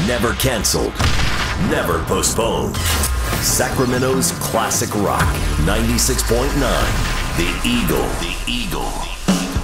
Never canceled, never postponed. Sacramento's classic rock, 96.9, The Eagle. The Eagle.